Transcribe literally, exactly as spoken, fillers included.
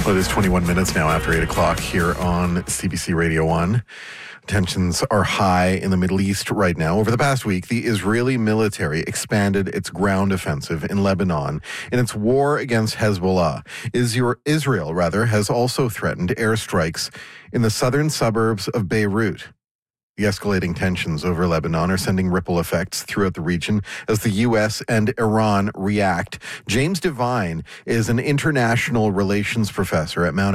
Well, it is twenty-one minutes now after eight o'clock here on C B C Radio one. Tensions are high in the Middle East right now. Over the past week, the Israeli military expanded its ground offensive in Lebanon in its war against Hezbollah. Israel, rather, has also threatened airstrikes in the southern suburbs of Beirut. The escalating tensions over Lebanon are sending ripple effects throughout the region as the U S and Iran react. James Devine is an international relations professor at Mount